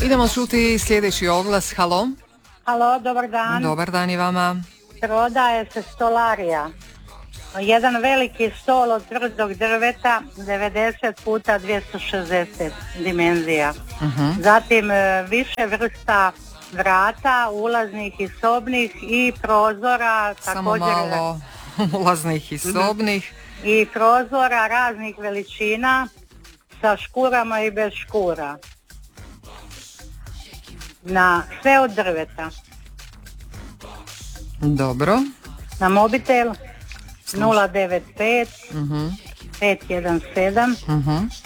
Idemo čuti sljedeći oglas. Halo. Halo, dobar dan. Dobar dan i vama. Prodaje se stolarija. Jedan veliki stol od tvrdog drveta, 90 puta 260 dimenzija. Zatim više vrsta vrata, ulaznih i sobnih i prozora. Samo također, malo ulaznih i sobnih. I prozora raznih veličina sa škurama i bez škura. Na sve od drveta. Dobro. Na mobitel 095 517